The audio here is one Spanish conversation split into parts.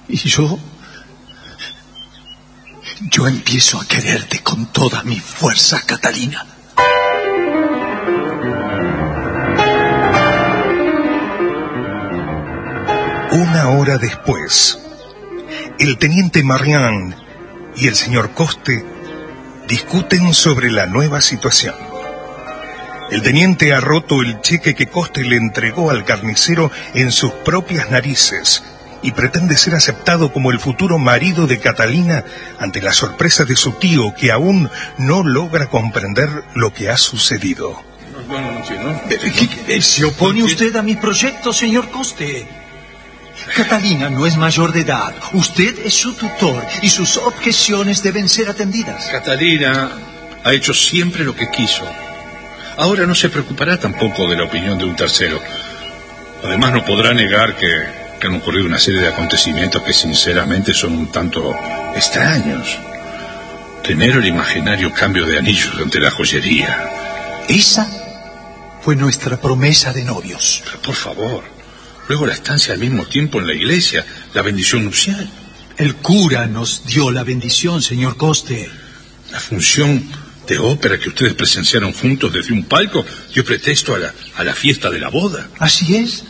Y yo empiezo a quererte con toda mi fuerza, Catalina. Una hora después, el teniente Marian y el señor Coste discuten sobre la nueva situación. El teniente ha roto el cheque que Coste le entregó al carnicero en sus propias narices y pretende ser aceptado como el futuro marido de Catalina ante la sorpresa de su tío, que aún no logra comprender lo que ha sucedido. ¿Se opone usted a mi proyecto, señor Coste? Catalina no es mayor de edad. Usted es su tutor y sus objeciones deben ser atendidas. Catalina ha hecho siempre lo que quiso. Ahora no se preocupará tampoco de la opinión de un tercero. Además, no podrá negar que han ocurrido una serie de acontecimientos que sinceramente son un tanto extraños. Primero, el imaginario cambio de anillos ante la joyería. Esa fue nuestra promesa de novios. Pero por favor, luego la estancia al mismo tiempo en la iglesia, la bendición nupcial. El cura nos dio la bendición, señor Coste. La función de ópera que ustedes presenciaron juntos desde un palco dio pretexto a la fiesta de la boda. Así es.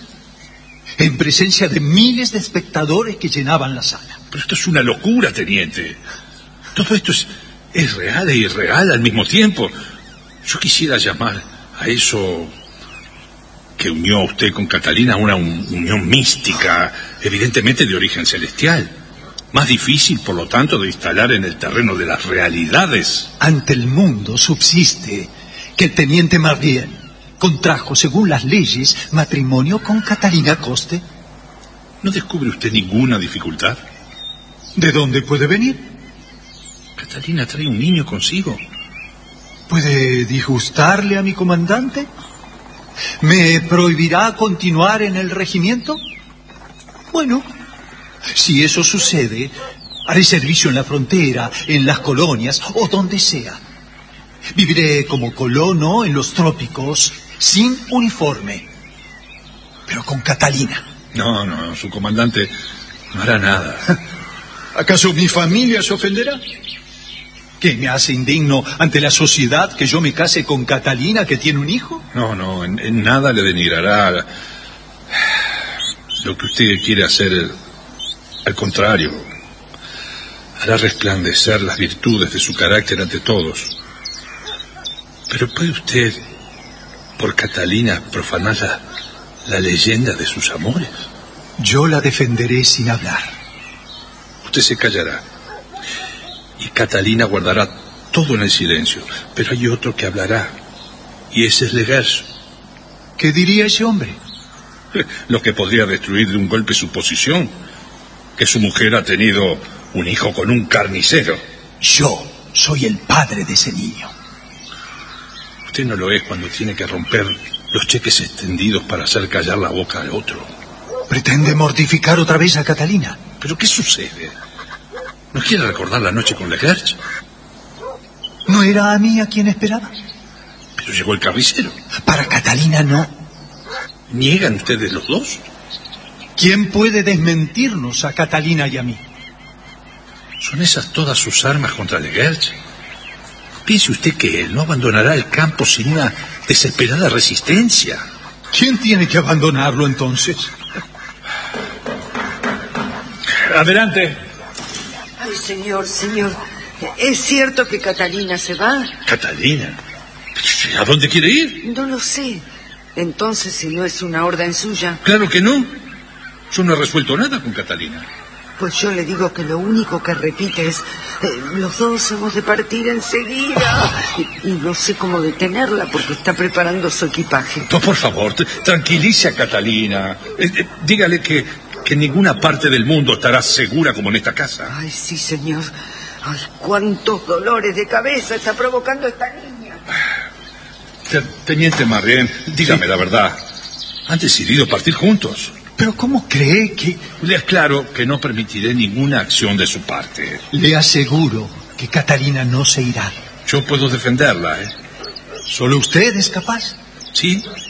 En presencia de miles de espectadores que llenaban la sala. Pero esto es una locura, teniente. Todo esto es real e irreal al mismo tiempo. Yo quisiera llamar a eso que unió a usted con Catalina una unión mística, evidentemente de origen celestial. Más difícil, por lo tanto, de instalar en el terreno de las realidades. Ante el mundo subsiste que el teniente Marien contrajo, según las leyes, matrimonio con Catalina Coste. ¿No descubre usted ninguna dificultad? ¿De dónde puede venir? Catalina trae un niño consigo. ¿Puede disgustarle a mi comandante? ¿Me prohibirá continuar en el regimiento? Bueno, si eso sucede, haré servicio en la frontera, en las colonias o donde sea. Viviré como colono en los trópicos, sin uniforme, pero con Catalina. No, su comandante no hará nada. ¿Acaso mi familia se ofenderá? ¿Qué me hace indigno ante la sociedad que yo me case con Catalina, que tiene un hijo? No, en nada le denigrará lo que usted quiere hacer. Al contrario, hará resplandecer las virtudes de su carácter ante todos. Pero ¿puede usted, por Catalina, profanar la leyenda de sus amores? Yo la defenderé sin hablar. Usted se callará y Catalina guardará todo en el silencio, pero hay otro que hablará, y ese es Legers. ¿Qué diría ese hombre? Lo que podría destruir de un golpe su posición, que su mujer ha tenido un hijo con un carnicero. Yo soy el padre de ese niño. Usted no lo es cuando tiene que romper los cheques extendidos para hacer callar la boca al otro. ¿Pretende mortificar otra vez a Catalina? ¿Pero qué sucede? ¿No quiere recordar la noche con Legers? ¿No era a mí a quien esperaba? Pero llegó el carnicero. Para Catalina no. ¿Niegan ustedes los dos? ¿Quién puede desmentirnos a Catalina y a mí? ¿Son esas todas sus armas contra Legers? Piense usted que él no abandonará el campo sin una desesperada resistencia. ¿Quién tiene que abandonarlo entonces? Adelante. Ay, señor, ¿es cierto que Catalina se va? ¿Catalina? ¿A dónde quiere ir? No lo sé. Entonces, si no es una orden suya... Claro que no. Yo no he resuelto nada con Catalina. Pues yo le digo que lo único que repite es... los dos hemos de partir enseguida. Y no sé cómo detenerla porque está preparando su equipaje. No, por favor, tranquilice a Catalina. Dígale que en ninguna parte del mundo estará segura como en esta casa. Ay, sí, señor. Ay, cuántos dolores de cabeza está provocando esta niña. Teniente Marien, dígame la verdad. ¿Han decidido partir juntos? ¿Pero cómo cree que...? Le aclaro que no permitiré ninguna acción de su parte. Le aseguro que Catalina no se irá. Yo puedo defenderla, ¿eh? ¿Solo usted es capaz? Sí,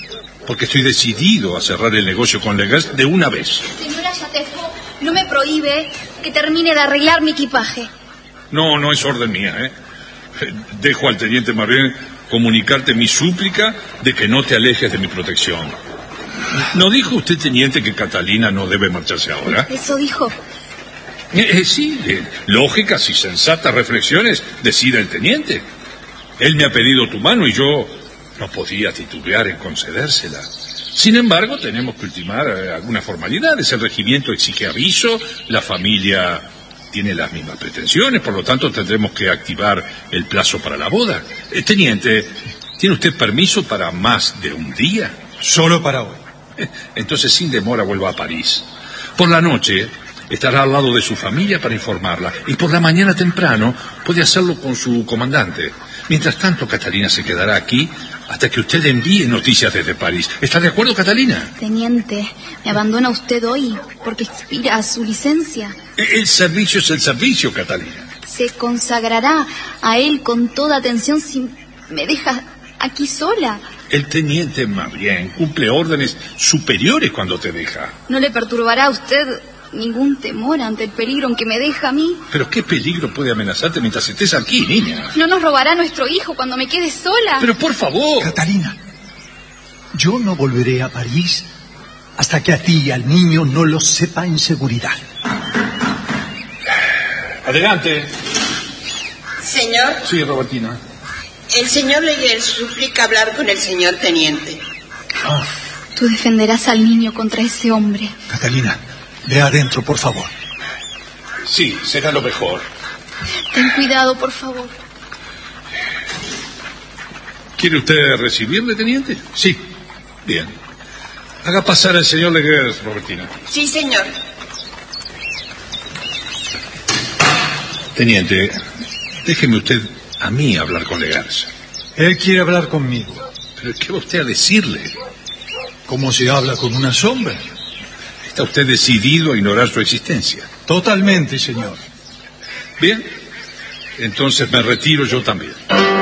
porque estoy decidido a cerrar el negocio con Legers de una vez. Señora Chatefaux, no me prohíbe que termine de arreglar mi equipaje. No, no es orden mía, ¿eh? Dejo al teniente Marien comunicarte mi súplica de que no te alejes de mi protección. ¿No dijo usted, teniente, que Catalina no debe marcharse ahora? Eso dijo. Sí, lógicas y sensatas reflexiones decide el teniente. Él me ha pedido tu mano y yo no podía titubear en concedérsela. Sin embargo, tenemos que ultimar algunas formalidades. El regimiento exige aviso, la familia tiene las mismas pretensiones, por lo tanto tendremos que activar el plazo para la boda. Teniente, ¿tiene usted permiso para más de un día? Solo para hoy. Entonces, sin demora, vuelva a París. Por la noche estará al lado de su familia para informarla, y por la mañana temprano puede hacerlo con su comandante. Mientras tanto, Catalina se quedará aquí hasta que usted envíe noticias desde París. ¿Está de acuerdo, Catalina? Teniente, me abandona usted hoy porque expira su licencia. El servicio es el servicio, Catalina. Se consagrará a él con toda atención si me deja aquí sola. El teniente Marien cumple órdenes superiores cuando te deja. ¿No le perturbará a usted ningún temor ante el peligro en que me deja a mí? ¿Pero qué peligro puede amenazarte mientras estés aquí, niña? ¿No nos robará nuestro hijo cuando me quede sola? Pero por favor. Catalina, yo no volveré a París hasta que a ti y al niño no lo sepa en seguridad. Adelante. Señor. Sí, Robertina. El señor Legers suplica hablar con el señor teniente. Tú defenderás al niño contra ese hombre. Catalina, ve adentro, por favor. Sí, será lo mejor. Ten cuidado, por favor. ¿Quiere usted recibirle, teniente? Sí. Bien. Haga pasar al señor Legers, Robertina. Sí, señor. Teniente, déjeme usted a mí hablar con Legers. Él quiere hablar conmigo. ¿Pero qué va usted a decirle? ¿Cómo se habla con una sombra? ¿Está usted decidido a ignorar su existencia? Totalmente, señor. Bien, entonces me retiro yo también.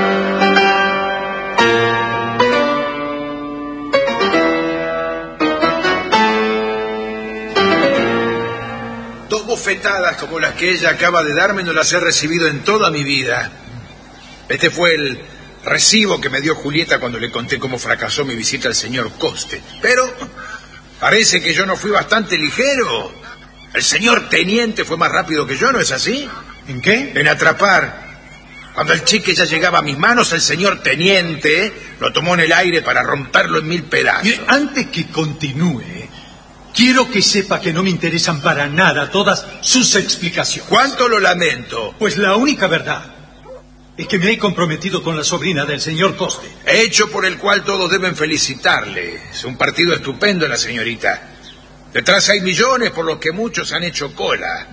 Dos bofetadas como las que ella acaba de darme no las he recibido en toda mi vida. Este fue el recibo que me dio Julieta cuando le conté cómo fracasó mi visita al señor Coste. Pero parece que yo no fui bastante ligero. El señor teniente fue más rápido que yo, ¿no es así? ¿En qué? En atrapar. Cuando el chique ya llegaba a mis manos, el señor teniente lo tomó en el aire para romperlo en 1000 pedazos. Y antes que continúe, quiero que sepa que no me interesan para nada todas sus explicaciones. ¿Cuánto lo lamento? Pues la única verdad es que me he comprometido con la sobrina del señor Coste. Hecho por el cual todos deben felicitarle. Es un partido estupendo, la señorita. Detrás hay millones por los que muchos han hecho cola.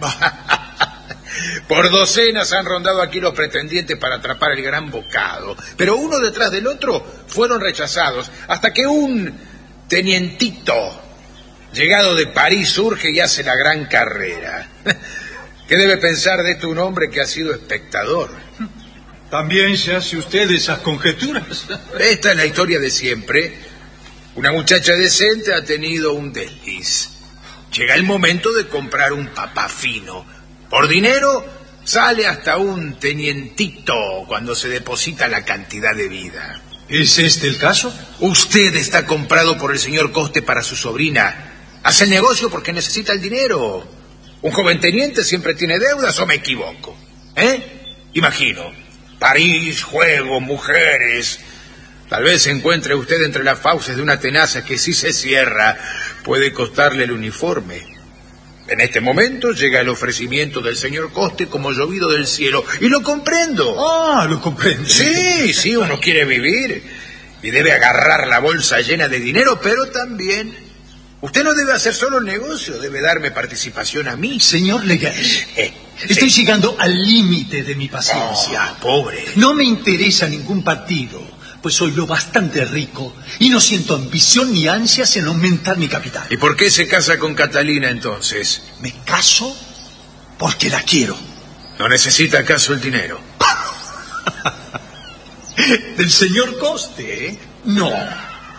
Por docenas han rondado aquí los pretendientes para atrapar el gran bocado. Pero uno detrás del otro fueron rechazados. Hasta que un tenientito llegado de París surge y hace la gran carrera. ¿Qué debe pensar de esto un hombre que ha sido espectador? ¿También se hace usted esas conjeturas? Esta es la historia de siempre. Una muchacha decente ha tenido un desliz. Llega el momento de comprar un papá fino. Por dinero sale hasta un tenientito cuando se deposita la cantidad de vida. ¿Es este el caso? Usted está comprado por el señor Coste para su sobrina. Hace el negocio porque necesita el dinero. Un joven teniente siempre tiene deudas, ¿o me equivoco? Imagino. París, juego, mujeres. Tal vez se encuentre usted entre las fauces de una tenaza que, si se cierra, puede costarle el uniforme. En este momento llega el ofrecimiento del señor Coste como llovido del cielo, y lo comprendo. Ah, lo comprendo. Sí, uno quiere vivir y debe agarrar la bolsa llena de dinero, pero también usted no debe hacer solo el negocio, debe darme participación a mí. Señor Legers, estoy llegando al límite de mi paciencia. Pobre. No me interesa ningún partido, pues soy lo bastante rico y no siento ambición ni ansias en aumentar mi capital. ¿Y por qué se casa con Catalina entonces? Me caso porque la quiero. ¿No necesita acaso el dinero? ¿Del señor Coste? No.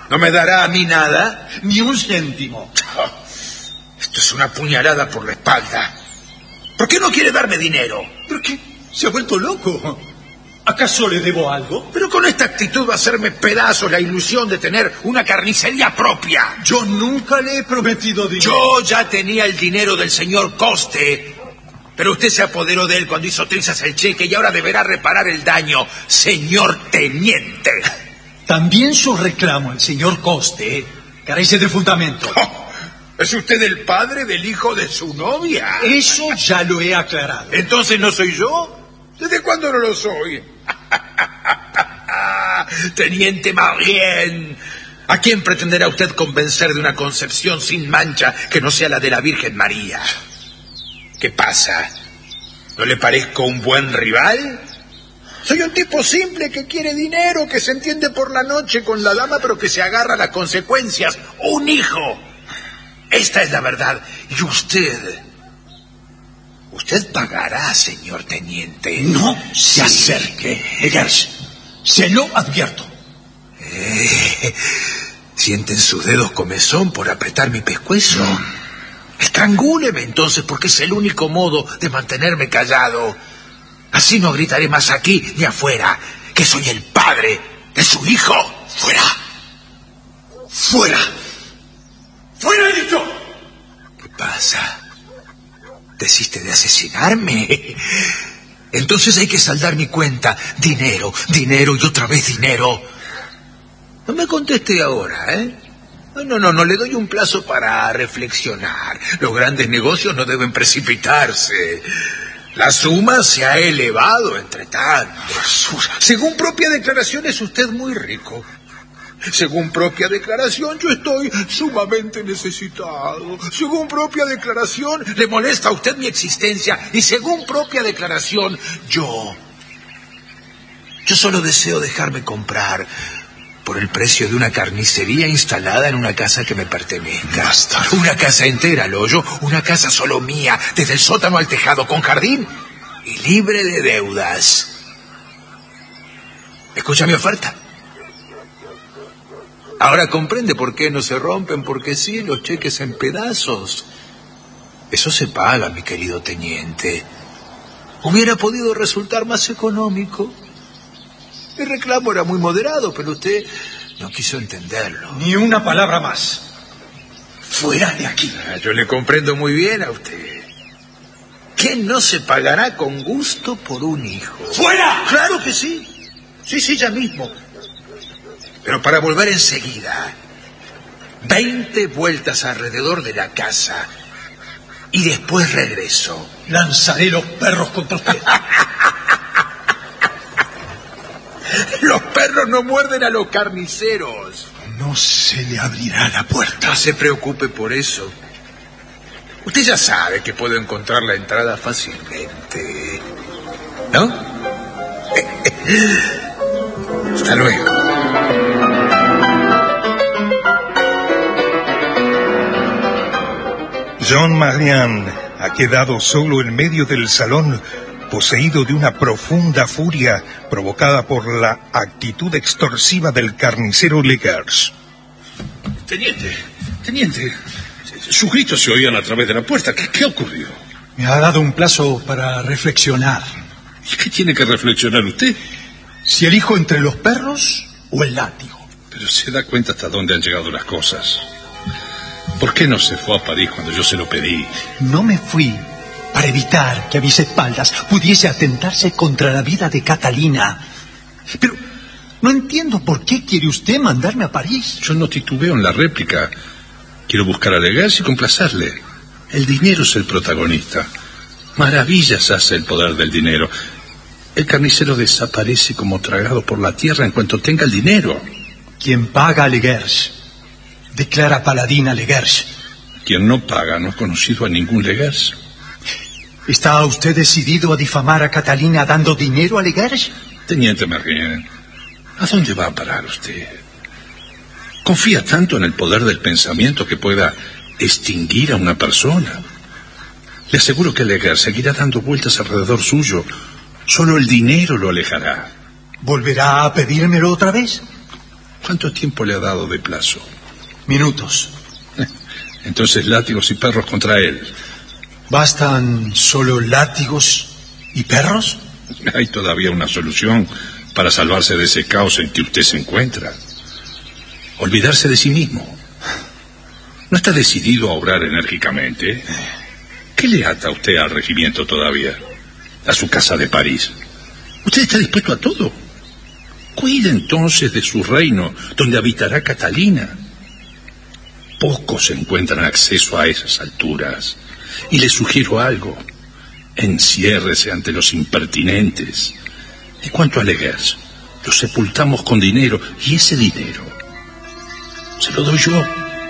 ¿No me dará a mí nada? Ni un céntimo. Esto es una puñalada por la espalda. ¿Por qué no quiere darme dinero? ¿Pero qué? ¿Se ha vuelto loco? ¿Acaso le debo algo? Pero con esta actitud va a hacerme pedazos la ilusión de tener una carnicería propia. Yo nunca le he prometido dinero. Yo ya tenía el dinero del señor Coste, pero usted se apoderó de él cuando hizo trizas el cheque y ahora deberá reparar el daño, señor teniente. También su reclamo al señor Coste carece de fundamento. ¿Es usted el padre del hijo de su novia? Eso ya lo he aclarado. ¿Entonces no soy yo? ¿Desde cuándo no lo soy? Teniente Marien, ¿a quién pretenderá usted convencer de una concepción sin mancha que no sea la de la Virgen María? ¿Qué pasa? ¿No le parezco un buen rival? Soy un tipo simple que quiere dinero, que se entiende por la noche con la dama, pero que se agarra a las consecuencias. ¡Un hijo! Esta es la verdad. Y usted pagará, señor teniente. No se acerque, Legers. Se lo advierto. ¿Sienten sus dedos comezón por apretar mi pescuezo? Estrangúleme entonces, porque es el único modo de mantenerme callado. Así no gritaré más aquí ni afuera, que soy el padre de su hijo. ¡Fuera! ¡Fuera! ¡Fuera, he dicho! ¿Qué pasa? ¿Desiste de asesinarme? Entonces hay que saldar mi cuenta. Dinero, dinero y otra vez dinero. No me conteste ahora, ¿eh? No, le doy un plazo para reflexionar. Los grandes negocios no deben precipitarse. La suma se ha elevado entre tanto. Según propia declaración es usted muy rico. Según propia declaración, yo estoy sumamente necesitado. Según propia declaración, le molesta a usted mi existencia. Y según propia declaración, yo solo deseo dejarme comprar por el precio de una carnicería instalada en una casa que me pertenezca. Basta. Una casa entera, Loyo, una casa solo mía, desde el sótano al tejado, con jardín y libre de deudas. ¿Escucha mi oferta? Ahora comprende por qué no se rompen, porque sí, los cheques en pedazos. Eso se paga, mi querido teniente. Hubiera podido resultar más económico. El reclamo era muy moderado, pero usted no quiso entenderlo. Ni una palabra más. Fuera de aquí. Yo le comprendo muy bien a usted. ¿Qué no se pagará con gusto por un hijo? ¡Fuera! ¡Claro que sí! Sí, ya mismo. Pero para volver enseguida, 20 vueltas alrededor de la casa y después regreso. Lanzaré los perros contra usted. Los perros no muerden a los carniceros. No se le abrirá la puerta. No se preocupe por eso. Usted ya sabe que puedo encontrar la entrada fácilmente, ¿no? Hasta luego. Jean Marian ha quedado solo en medio del salón, poseído de una profunda furia provocada por la actitud extorsiva del carnicero Legers. Teniente, sus gritos se oían a través de la puerta. ¿Qué ocurrió? Me ha dado un plazo para reflexionar. ¿Y qué tiene que reflexionar usted? Si elijo entre los perros o el látigo. Pero se da cuenta hasta dónde han llegado las cosas. ¿Por qué no se fue a París cuando yo se lo pedí? No me fui para evitar que a mis espaldas pudiese atentarse contra la vida de Catalina. Pero no entiendo por qué quiere usted mandarme a París. Yo no titubeo en la réplica. Quiero buscar a Legers y complacerle. El dinero es el protagonista. Maravillas hace el poder del dinero. El carnicero desaparece como tragado por la tierra en cuanto tenga el dinero. Quien paga a Legers declara paladín a Legers. Quien no paga no ha conocido a ningún Legers. ¿Está usted decidido a difamar a Catalina dando dinero a Legers? Teniente Marien, ¿a dónde va a parar usted? ¿Confía tanto en el poder del pensamiento que pueda extinguir a una persona? Le aseguro que Legers seguirá dando vueltas alrededor suyo. Solo el dinero lo alejará. ¿Volverá a pedírmelo otra vez? ¿Cuánto tiempo le ha dado de plazo? Minutos. Entonces látigos y perros contra él. ¿Bastan solo látigos y perros? Hay todavía una solución para salvarse de ese caos en que usted se encuentra. Olvidarse de sí mismo. ¿No está decidido a obrar enérgicamente? ¿Qué le ata a usted al regimiento todavía? A su casa de París. ¿Usted está dispuesto a todo? Cuide entonces de su reino, donde habitará Catalina. Pocos encuentran acceso a esas alturas. Y le sugiero algo. Enciérrese ante los impertinentes. En cuanto a Legers, lo sepultamos con dinero, y ese dinero se lo doy yo.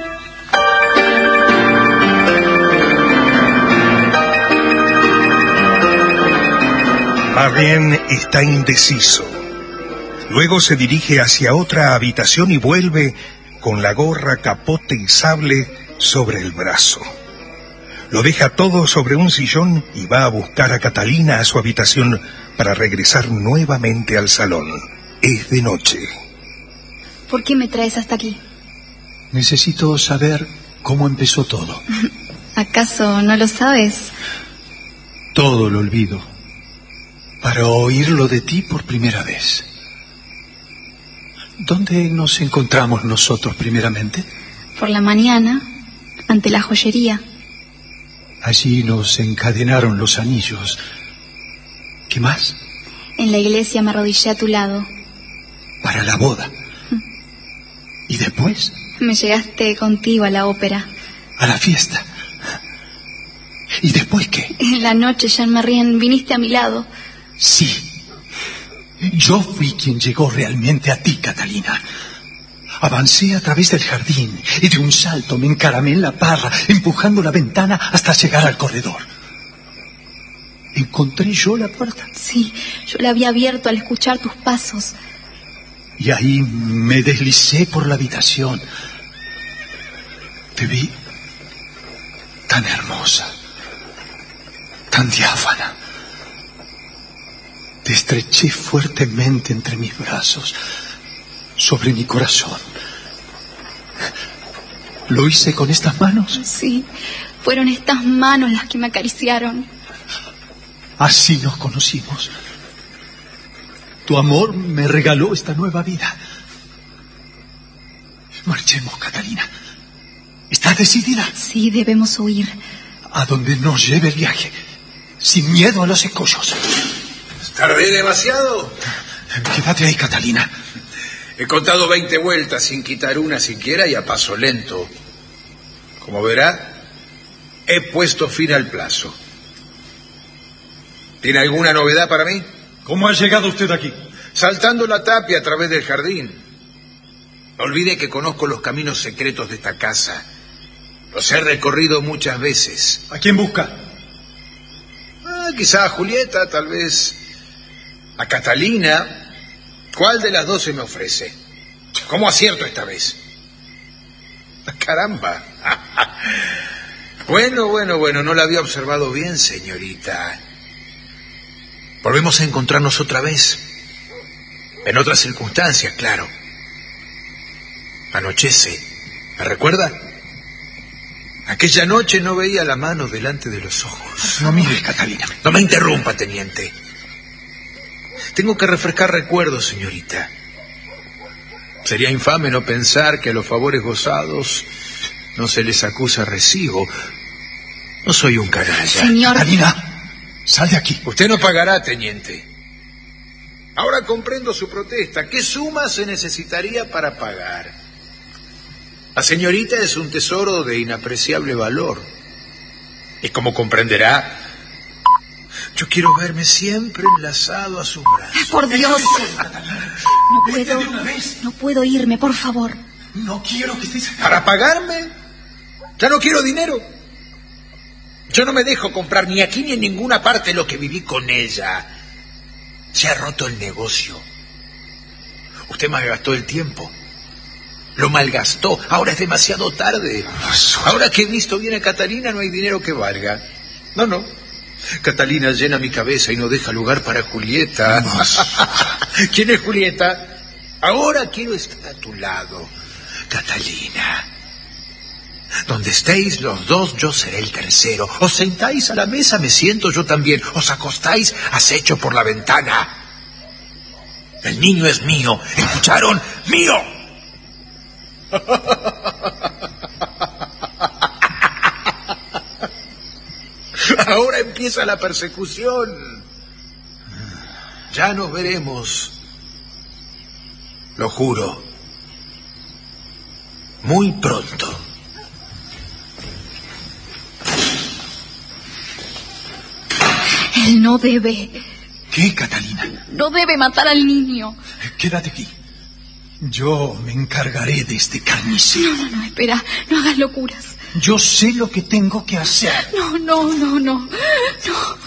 Marian está indeciso. Luego se dirige hacia otra habitación y vuelve con la gorra, capote y sable sobre el brazo. Lo deja todo sobre un sillón y va a buscar a Catalina a su habitación para regresar nuevamente al salón. Es de noche. ¿Por qué me traes hasta aquí? Necesito saber cómo empezó todo. ¿Acaso no lo sabes? Todo lo olvido. Para oírlo de ti por primera vez. ¿Dónde nos encontramos nosotros primeramente? Por la mañana, ante la joyería. Allí nos encadenaron los anillos. ¿Qué más? En la iglesia me arrodillé a tu lado. Para la boda. ¿Y después? Me llegaste contigo a la ópera. A la fiesta. ¿Y después qué? En la noche, Jean-Marien, viniste a mi lado. Sí. Yo fui quien llegó realmente a ti, Catalina. Avancé a través del jardín y de un salto me encaramé en la parra, empujando la ventana hasta llegar al corredor. ¿Encontré yo la puerta? Sí, yo la había abierto al escuchar tus pasos. Y ahí me deslicé por la habitación. Te vi tan hermosa, tan diáfana. Te estreché fuertemente entre mis brazos, sobre mi corazón. ¿Lo hice con estas manos? Sí, fueron estas manos las que me acariciaron. Así nos conocimos. Tu amor me regaló esta nueva vida. Marchemos, Catalina. ¿Estás decidida? Sí, debemos huir. A donde nos lleve el viaje, sin miedo a los escollos. ¿Tardé demasiado? Quédate ahí, Catalina. He contado 20 vueltas sin quitar una siquiera y a paso lento. Como verá, he puesto fin al plazo. ¿Tiene alguna novedad para mí? ¿Cómo ha llegado usted aquí? Saltando la tapia a través del jardín. No olvide que conozco los caminos secretos de esta casa. Los he recorrido muchas veces. ¿A quién busca? Quizá a Julieta, tal vez a Catalina. ¿Cuál de las dos se me ofrece? ¿Cómo acierto esta vez? ¡Caramba! Bueno, no la había observado bien, señorita. Volvemos a encontrarnos otra vez. En otras circunstancias, claro. Anochece. ¿Me recuerda? Aquella noche no veía la mano delante de los ojos. No mires, Catalina. No me interrumpa, teniente. Tengo que refrescar recuerdos, señorita. Sería infame no pensar que a los favores gozados no se les acusa recibo. No soy un canalla. Señor... Catalina, sal de aquí. Usted no pagará, teniente. Ahora comprendo su protesta. ¿Qué suma se necesitaría para pagar? La señorita es un tesoro de inapreciable valor. Y como comprenderá, yo quiero verme siempre enlazado a sus brazos. ¡Por Dios! No puedo irme, por favor. No quiero que estés... ¿Para pagarme? Ya no quiero dinero. Yo no me dejo comprar ni aquí ni en ninguna parte lo que viví con ella. Se ha roto el negocio. Usted malgastó el tiempo. Lo malgastó. Ahora es demasiado tarde. Ahora que he visto bien a Catalina, no hay dinero que valga. No. Catalina llena mi cabeza y no deja lugar para Julieta. ¿Quién es Julieta? Ahora quiero estar a tu lado, Catalina. Donde estéis los dos, yo seré el tercero. Os sentáis a la mesa, me siento yo también. Os acostáis, acecho por la ventana. El niño es mío. ¿Escucharon? ¡Mío! Ahora empieza la persecución. Ya nos veremos. Lo juro. Muy pronto. Él no debe. ¿Qué, Catalina? No debe matar al niño. Quédate aquí. Yo me encargaré de este carnicero. No, espera. No hagas locuras. Yo sé lo que tengo que hacer. No.